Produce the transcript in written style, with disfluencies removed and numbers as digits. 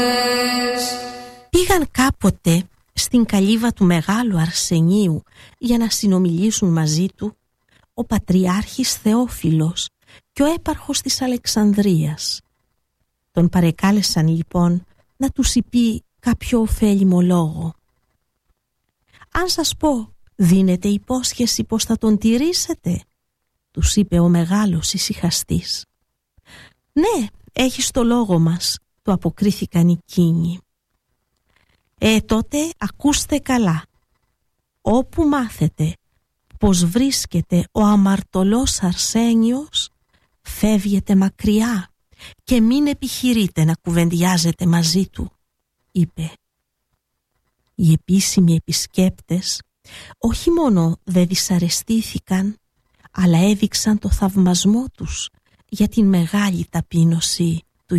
Πήγαν κάποτε στην καλύβα του Μεγάλου Αρσενίου για να συνομιλήσουν μαζί του ο Πατριάρχης Θεόφιλος και ο έπαρχος της Αλεξανδρίας. Τον παρεκάλεσαν λοιπόν να τους είπε κάποιο ωφέλιμο λόγο. «Αν σας πω, δίνετε υπόσχεση πως θα τον τηρήσετε?» τους είπε ο μεγάλος ησυχαστής. «Ναι, έχεις το λόγο μας», του αποκρίθηκαν εκείνοι. Τότε ακούστε καλά. Όπου μάθετε πως βρίσκεται ο αμαρτωλός Αρσένιος, φεύγετε μακριά και μην επιχειρείτε να κουβεντιάζετε μαζί του», είπε. Οι επίσημοι επισκέπτες όχι μόνο δεν δυσαρεστήθηκαν, αλλά έδειξαν το θαυμασμό τους για την μεγάλη ταπείνωση